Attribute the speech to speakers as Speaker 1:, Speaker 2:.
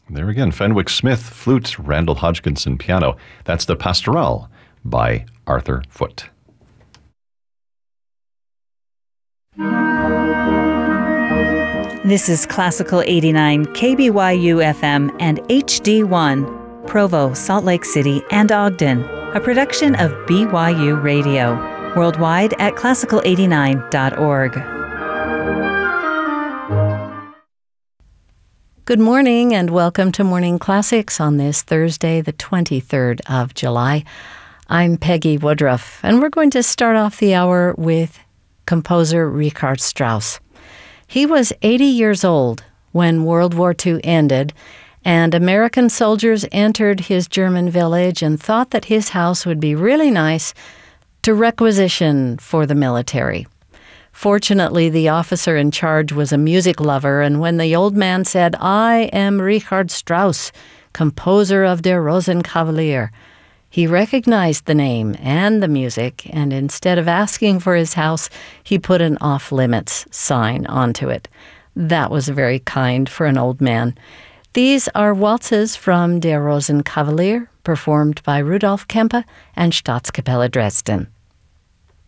Speaker 1: There again, Fenwick Smith, flute, Randall Hodgkinson, piano. That's the Pastoral by Arthur Foote.
Speaker 2: This is Classical 89, KBYU FM and HD1, Provo, Salt Lake City, and Ogden, a production of BYU Radio, worldwide at classical89.org.
Speaker 3: Good morning and welcome to Morning Classics on this Thursday, the 23rd of July. I'm Peggy Woodruff, and we're going to start off the hour with composer Richard Strauss. He was 80 years old when World War II ended, and American soldiers entered his German village and thought that his house would be really nice to requisition for the military. Fortunately, the officer in charge was a music lover, and when the old man said, "I am Richard Strauss, composer of Der Rosenkavalier," he recognized the name and the music, and instead of asking for his house, he put an off-limits sign onto it. That was very kind for an old man. These are waltzes from Der Rosenkavalier, performed by Rudolf Kempe and Staatskapelle Dresden.